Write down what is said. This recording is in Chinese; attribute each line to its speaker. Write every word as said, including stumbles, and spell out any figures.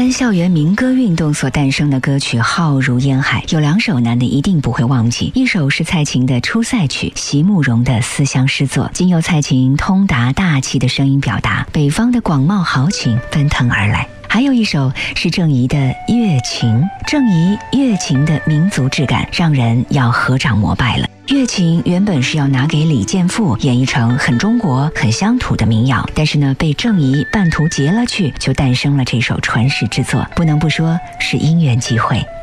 Speaker 1: 湾校园民歌运动所诞生的歌曲《浩如烟海》，有两首男的一定不会忘记，一首是蔡琴的《出塞曲》，席慕容的思乡诗作，经由蔡琴通达大气的声音表达，北方的广袤豪情奔腾而来。还有一首是郑怡的《乐情》，郑怡乐情的民族质感让人要合掌膜拜了。乐情原本是要拿给李健富演绎成很中国很乡土的民谣，但是呢被郑怡半途截了去，就诞生了这首传世之作，不能不说是因缘际会。